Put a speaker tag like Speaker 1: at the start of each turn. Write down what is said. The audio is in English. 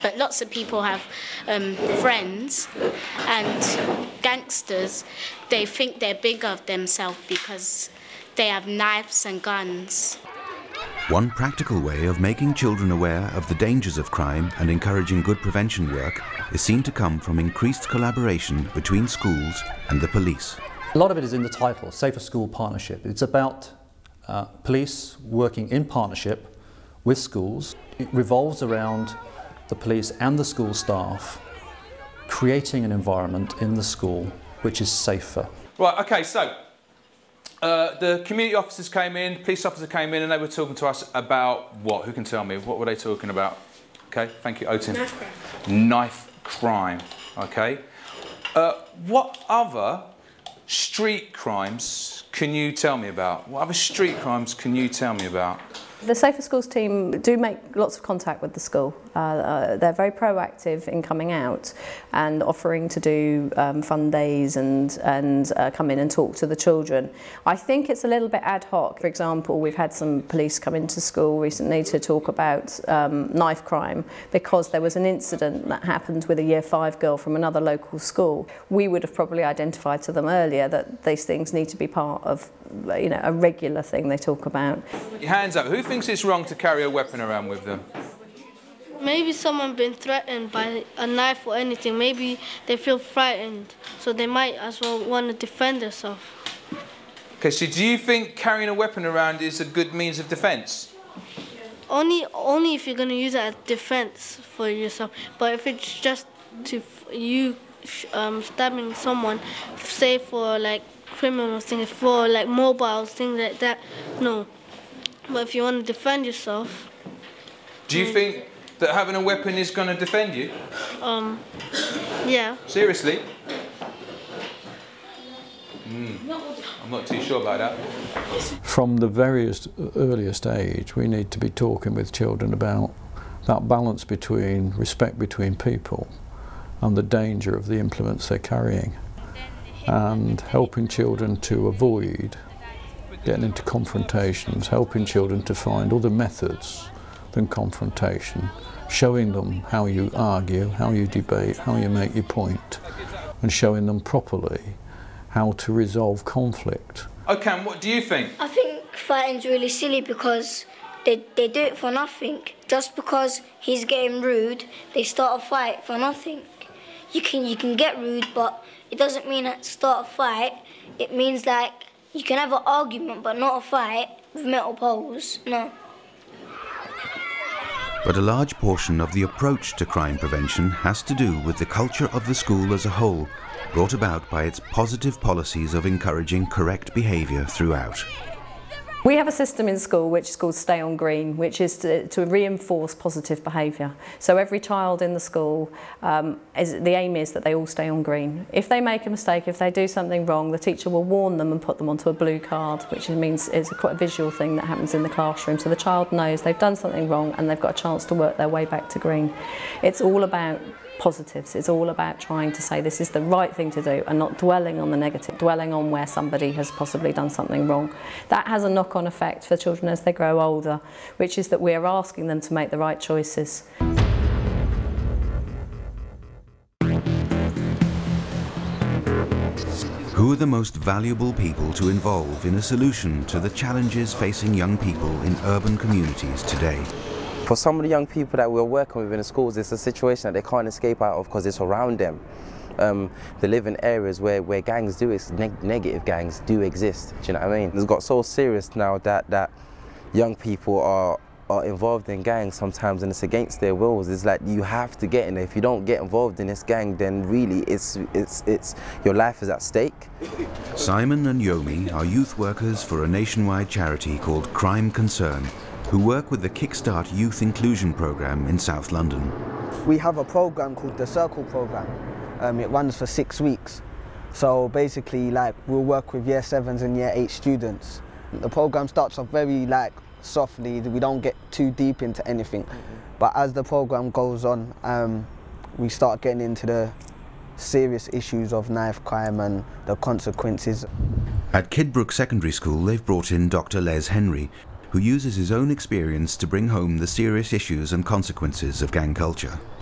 Speaker 1: But lots of people have friends, and gangsters, they think they're bigger of themselves because they have knives and guns.
Speaker 2: One practical way of making children aware of the dangers of crime and encouraging good prevention work is seen to come from increased collaboration between schools and the police.
Speaker 3: A lot of it is in the title, Safer School Partnership. It's about police working in partnership with schools. It revolves around the police and the school staff creating an environment in the school which is safer.
Speaker 4: Right, okay, so the community officers came in, the police officer came in, and they were talking to us about what? Who can tell me? What were they talking about? Okay, thank you, Otin.
Speaker 5: Knife crime.
Speaker 4: Knife crime, okay. What other street crimes can you tell me about? What other street crimes can you tell me about?
Speaker 6: The Safer Schools team do make lots of contact with the school. They're very proactive in coming out and offering to do fun days and come in and talk to the children. I think it's a little bit ad hoc. For example, we've had some police come into school recently to talk about knife crime because there was an incident that happened with a Year 5 girl from another local school. We would have probably identified to them earlier that these things need to be part of, you know, a regular thing they talk about.
Speaker 4: Your hands up. Who thinks it's wrong to carry a weapon around with them?
Speaker 5: Maybe someone been threatened by a knife or anything. Maybe they feel frightened, so they might as well want to defend themselves.
Speaker 4: Okay, so do you think carrying a weapon around is a good means of defence?
Speaker 5: Only if you're going to use it as defence for yourself. But if it's just to you stabbing someone, say for like criminal things, for like mobiles, things like that, no. But if you want to defend yourself...
Speaker 4: Do you think that having a weapon is going to defend you?
Speaker 5: Yeah.
Speaker 4: Seriously? I'm not too sure about that.
Speaker 7: From the earliest age, we need to be talking with children about that balance between respect between people and the danger of the implements they're carrying, and helping children to avoid getting into confrontations, helping children to find other methods than confrontation, showing them how you argue, how you debate, how you make your point, and showing them properly how to resolve conflict.
Speaker 4: Okay, and what do you think?
Speaker 8: I think fighting's really silly because they do it for nothing. Just because he's getting rude, they start a fight for nothing. You can get rude, but it doesn't mean that start a fight. It means like you can have an argument, but not a fight with metal poles. No.
Speaker 2: But a large portion of the approach to crime prevention has to do with the culture of the school as a whole, brought about by its positive policies of encouraging correct behaviour throughout.
Speaker 6: We have a system in school which is called Stay on Green, which is to reinforce positive behaviour. So every child in the school, the aim is that they all stay on green. If they make a mistake, if they do something wrong, the teacher will warn them and put them onto a blue card, which means it's quite a visual thing that happens in the classroom. So the child knows they've done something wrong and they've got a chance to work their way back to green. It's all about positives. It's all about trying to say this is the right thing to do and not dwelling on the negative, dwelling on where somebody has possibly done something wrong. That has a knock-on effect for children as they grow older, which is that we are asking them to make the right choices.
Speaker 2: Who are the most valuable people to involve in a solution to the challenges facing young people in urban communities today?
Speaker 9: For some of the young people that we're working with in the schools, it's a situation that they can't escape out of because it's around them. They live in areas where gangs do negative gangs do exist. Do you know what I mean? It's got so serious now that young people are involved in gangs sometimes, and it's against their wills. It's like you have to get in there. If you don't get involved in this gang, then really it's your life is at stake.
Speaker 2: Simon and Yomi are youth workers for a nationwide charity called Crime Concern, who work with the Kickstart Youth Inclusion Programme in South London.
Speaker 10: We have a programme called the Circle Programme. It runs for 6 weeks. So basically, like, we'll work with Year 7s and Year 8 students. The programme starts off very softly. We don't get too deep into anything. But as the programme goes on, we start getting into the serious issues of knife crime and the consequences.
Speaker 2: At Kidbrooke Secondary School, they've brought in Dr. Les Henry, who uses his own experience to bring home the serious issues and consequences of gang culture.